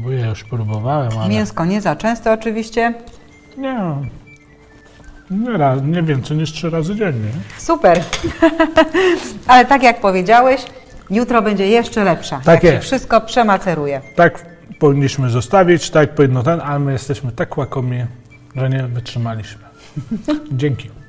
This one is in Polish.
Próbuję, już próbowałem, ale... Mięsko nie za często oczywiście. Nie więcej niż 3 razy dziennie. Super. Ale tak jak powiedziałeś, jutro będzie jeszcze lepsza. Tak jak się jest. wszystko przemaceruje. Tak powinniśmy zostawić, tak powinno ale my jesteśmy tak łakomi, że nie wytrzymaliśmy. Dzięki.